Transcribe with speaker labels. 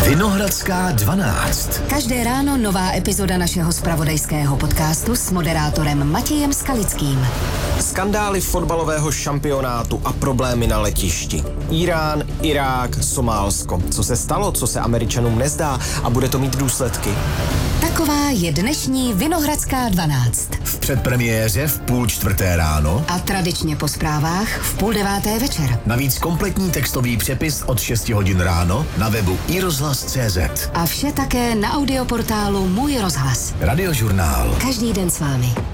Speaker 1: Vinohradská 12.
Speaker 2: Každé ráno nová epizoda našeho zpravodajského podcastu s moderátorem Matějem Skalickým.
Speaker 3: Skandály fotbalového šampionátu a problémy na letišti. Irán, Irák, Somálsko. Co se stalo, co se Američanům nezdá a bude to mít důsledky?
Speaker 2: Taková je dnešní Vinohradská 12.
Speaker 1: V předpremiéře v 3:30 ráno
Speaker 2: A tradičně po zprávách v 8:30 večer.
Speaker 1: navíc kompletní textový přepis od 6 hodin ráno na webu iRozhlas.cz.
Speaker 2: A vše také na audioportálu Můj rozhlas.
Speaker 1: Radiožurnál.
Speaker 2: Každý den s vámi.